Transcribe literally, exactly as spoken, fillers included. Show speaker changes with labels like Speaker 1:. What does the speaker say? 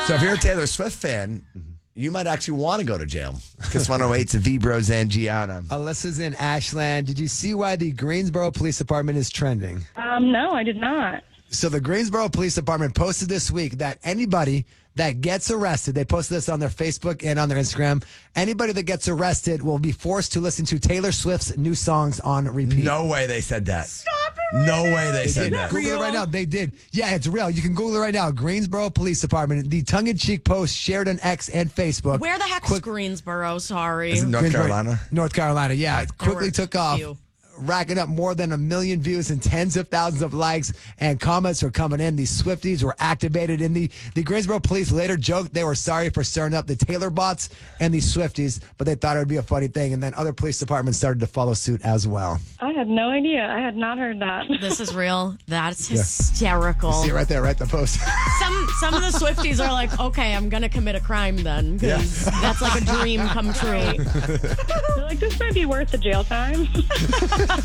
Speaker 1: So if you're a Taylor Swift fan, you might actually want to go to jail. Kiss one oh eight's Vibros and Gianna.
Speaker 2: Alyssa's in Ashland. Did you see why the Greensboro Police Department is trending?
Speaker 3: Um, no, I did not.
Speaker 2: So the Greensboro Police Department posted this week that anybody that gets arrested, they posted this on their Facebook and on their Instagram, anybody that gets arrested will be forced to listen to Taylor Swift's new songs on repeat.
Speaker 1: No way they said that.
Speaker 3: Stop it right
Speaker 1: No
Speaker 3: now.
Speaker 1: way they
Speaker 2: They
Speaker 1: said
Speaker 2: did.
Speaker 1: that.
Speaker 2: Google it right now. They did. Yeah, it's real. You can Google it right now. Greensboro Police Department. The tongue-in-cheek post shared on X and Facebook.
Speaker 4: Where the heck's
Speaker 2: Quick-
Speaker 4: Greensboro? Sorry.
Speaker 1: Is it North
Speaker 2: Greensboro,
Speaker 1: Carolina?
Speaker 2: North Carolina, yeah. It
Speaker 4: There
Speaker 2: quickly
Speaker 4: were
Speaker 2: took
Speaker 4: a
Speaker 2: off,
Speaker 4: few.
Speaker 2: racking up more than a million views and tens of thousands of likes, and comments were coming in. The Swifties were activated in the, the Greensboro police later joked they were sorry for stirring up the Taylor bots and the Swifties, but they thought it would be a funny thing. And then other police departments started to follow suit as well.
Speaker 3: I had no idea. I had not heard that.
Speaker 4: This is real. That's hysterical.
Speaker 2: See it right there, right? The post.
Speaker 4: Some some of the Swifties are like, okay, I'm gonna commit a crime then, because that's like a dream come true.
Speaker 3: They're like, this might be worth the jail time.